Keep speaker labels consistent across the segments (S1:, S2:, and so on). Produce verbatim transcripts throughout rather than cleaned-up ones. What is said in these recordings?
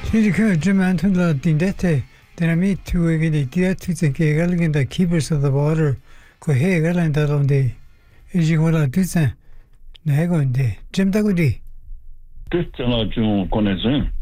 S1: Tidika Jimantula Dindete, then I meet two again the dear to the elegant the keepers of the water, Cohe and on the Ejiwala Dutsan, Nagon de Jim Dagudi.
S2: Dutsan Conazin.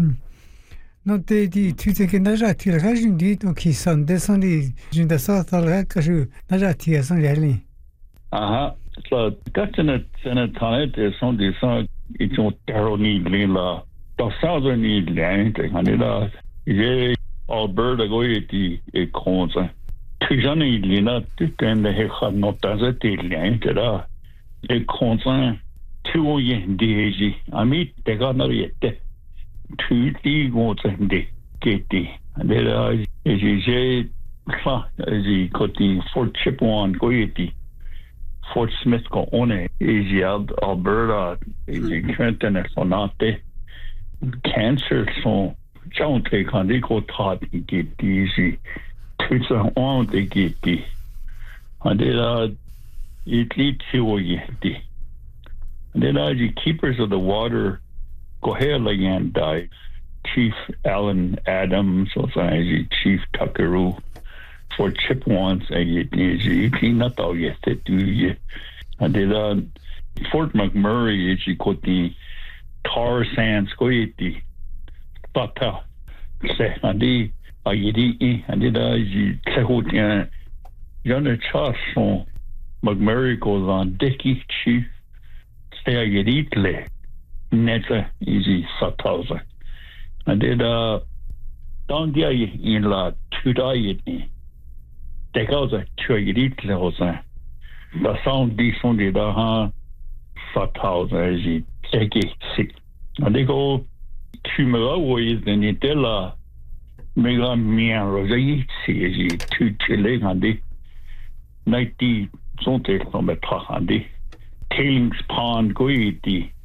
S1: Not the two taking Najati, Rajin did on Kisan, descended in the South Alakashu, Najati as on Yali.
S2: Aha, so Gattanet Senate is on the side, it's on Taroni Lila. The southern land, and it is Alberta goiti a consa. Tijani Lina, and the head not as a land, a consa, two yen D. I meet the gunner yet. Two D goats and the kitty, and there is a as he got the Fort Chippewa goiti. Fort Smith go on it, is Alberta, is Trenton, and Sonate. Cancer so don't take on the go taught to get easy. It's a on they get the and then uh it leads to and then uh the keepers of the water go ahead and die. Chief Alan Adams or Chief Tuckeroo for Chippewas and you clean up all yet to do you and then uh Fort McMurray is you got the tar sands goiti bata se andi ayidi andi da ji sehotian yana chason McMurray goes on dicky chief stay ayidi tle neta easy satauza andi da don dia in la tudayidi de goza tuyidi tle hoza da sound di sondi da ha satauza easy take sick. And they go to Malawi, then you tell a mega mean rosy, see, two chilling and the ninety something from a tahandi. Tailings pond go eat the